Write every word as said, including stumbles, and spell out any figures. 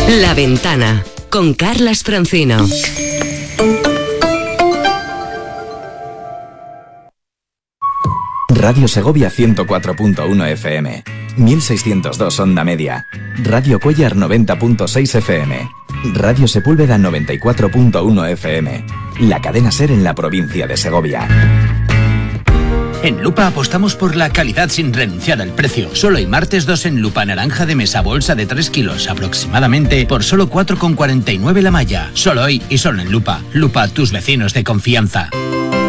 La Ventana, con Carlas Francino. Radio Segovia ciento cuatro punto uno F M, mil seiscientos dos onda media. Radio Cuéllar noventa punto seis F M. Radio Sepúlveda noventa y cuatro punto uno F M. La cadena SER en la provincia de Segovia. En Lupa apostamos por la calidad sin renunciar al precio. Solo hay martes dos en Lupa naranja de mesa bolsa de tres kilos aproximadamente por solo cuatro con cuarenta y nueve la malla. Solo hoy y solo en Lupa. Lupa, tus vecinos de confianza.